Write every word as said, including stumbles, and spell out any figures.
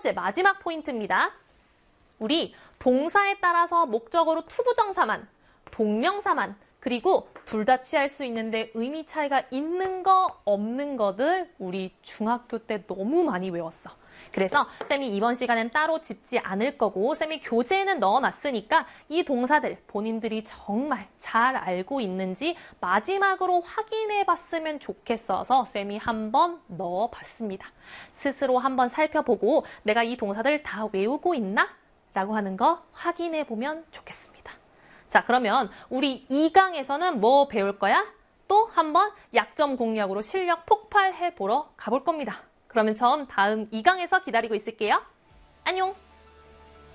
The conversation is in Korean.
번째 마지막 포인트입니다. 우리 동사에 따라서 목적어로 투부정사만, 동명사만, 그리고 둘 다 취할 수 있는데 의미 차이가 있는 거, 없는 거들 우리 중학교 때 너무 많이 외웠어. 그래서 쌤이 이번 시간엔 따로 짚지 않을 거고 쌤이 교재에는 넣어놨으니까 이 동사들 본인들이 정말 잘 알고 있는지 마지막으로 확인해 봤으면 좋겠어서 쌤이 한번 넣어봤습니다. 스스로 한번 살펴보고 내가 이 동사들 다 외우고 있나? 라고 하는 거 확인해 보면 좋겠습니다. 자, 그러면 우리 이 강에서는 뭐 배울 거야? 또 한번 약점 공략으로 실력 폭발해 보러 가볼 겁니다. 그러면 전 다음 이 강에서 기다리고 있을게요. 안녕!